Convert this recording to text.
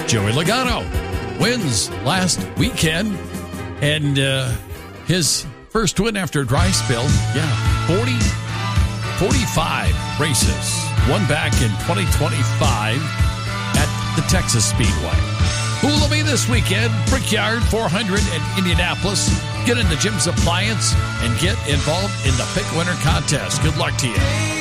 Joey Logano wins last weekend, and his first win after a dry spell. 45 races. One back in 2025 at the Texas Speedway. Who will be this weekend? Brickyard 400 in Indianapolis. Get into Jim's Appliance and get involved in the Pick Winner contest. Good luck to you.